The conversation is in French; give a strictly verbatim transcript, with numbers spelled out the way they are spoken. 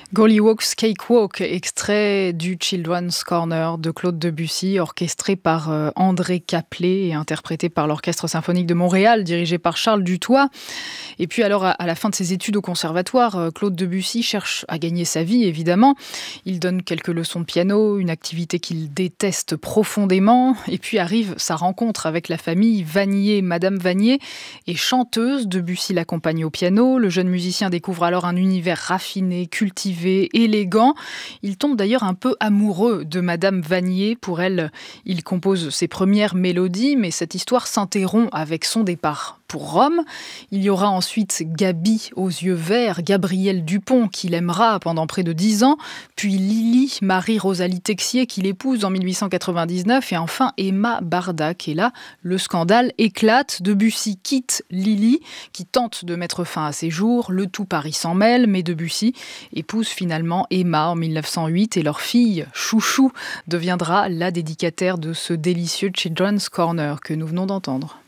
Gollywog's Cakewalk, extrait du Children's Corner de Claude Debussy, orchestré par euh, André Caplet et interprété par l'Orchestre symphonique de Montréal, dirigé par Charles Dutoit. Et puis alors, à, à la fin de ses études au conservatoire, euh, Claude Debussy cherche à gagner sa vie, évidemment. Il donne quelques leçons de piano, une activité qu'il déteste profondément. Et puis arrive sa rencontre avec la famille Vanier. Madame Vanier est chanteuse, Debussy l'accompagne au piano. Le jeune musicien découvre alors un univers raffiné, cultivé, élégant. Il tombe d'ailleurs un peu amoureux de Madame Vanier. Pour elle, il compose ses premières mélodies, mais cette histoire s'interrompt avec son départ pour Rome. Il y aura ensuite Gaby aux yeux verts, Gabrielle Dupont, qu'il aimera pendant près de dix ans, puis Lily, Marie-Rosalie Texier, qu'il épouse en dix-huit cent quatre-vingt-dix-neuf, et enfin Emma Bardac. Et là, le scandale éclate. Debussy quitte Lily, qui tente de mettre fin à ses jours. Le tout Paris s'en mêle, mais Debussy épouse finalement Emma en mille neuf cent huit, et leur fille, Chouchou, deviendra la dédicataire de ce délicieux Children's Corner que nous venons d'entendre.